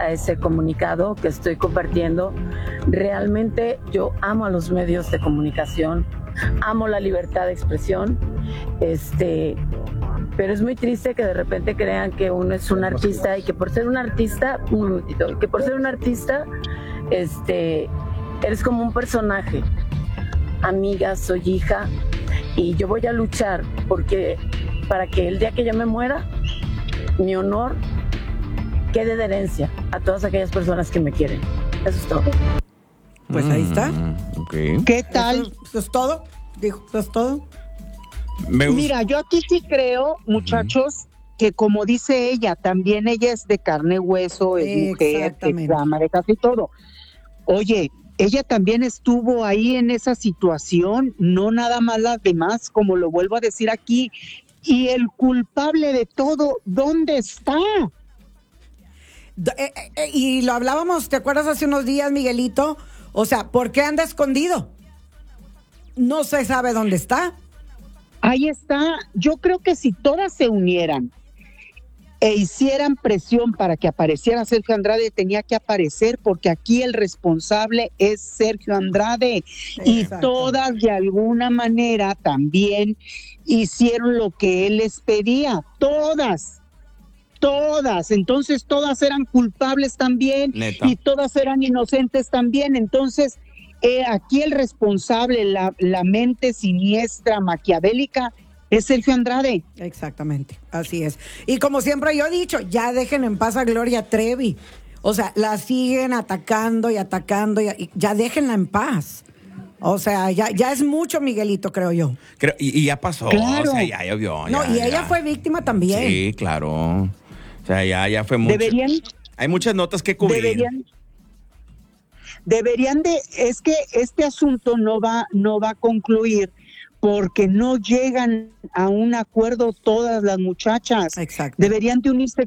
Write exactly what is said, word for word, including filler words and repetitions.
a ese comunicado que estoy compartiendo. Realmente yo amo a los medios de comunicación, amo la libertad de expresión, este, pero es muy triste que de repente crean que uno es un artista y que por ser un artista, un minutito, que por ser un artista, este, eres como un personaje. Amiga, soy hija y yo voy a luchar porque para que el día que yo me muera, mi honor quede de herencia a todas aquellas personas que me quieren. Eso es todo. Pues ahí está. Mm, okay. ¿Qué tal? ¿Eso, eso es todo? Dijo, ¿eso es todo? Me Mira, yo aquí sí creo, muchachos, uh-huh. que como dice ella, también ella es de carne y hueso, es mujer, es dama de casi todo. Oye, ella también estuvo ahí en esa situación, no nada más las demás, como lo vuelvo a decir aquí. Y el culpable de todo, ¿dónde está? Eh, eh, y lo hablábamos, ¿te acuerdas hace unos días, Miguelito? O sea, ¿por qué anda escondido? No se sabe dónde está. Ahí está. Yo creo que si todas se unieran e hicieran presión para que apareciera Sergio Andrade, tenía que aparecer, porque aquí el responsable es Sergio Andrade. Exacto. Y todas de alguna manera también hicieron lo que él les pedía. Todas. Todas, entonces todas eran culpables también. Neta. Y todas eran inocentes también. Entonces, eh, aquí el responsable, la, la mente siniestra, maquiavélica, es Sergio Andrade. Exactamente, así es. Y como siempre yo he dicho, ya dejen en paz a Gloria Trevi. O sea, la siguen atacando y atacando, y, y ya déjenla en paz. O sea, ya, ya es mucho, Miguelito, creo yo. Creo, y, y ya pasó, claro. O sea, ya llovió. No, ya, y ya. ella fue víctima también. Sí, claro. O sea, ya, ya fue mucho. Deberían, hay muchas notas que cubrir. Deberían, deberían de, es que este asunto no va, no va a concluir porque no llegan a un acuerdo todas las muchachas. Exacto. Deberían de unirse